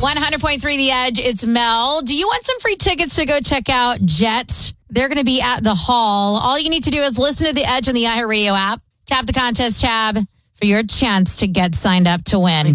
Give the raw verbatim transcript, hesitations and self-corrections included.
one hundred point three The Edge. It's Mel. Do you want some free tickets to go check out Jet? They're going to be at the Hall. All you need to do is listen to The Edge on the iHeartRadio app. Tap the contest tab for your chance to get signed up to win.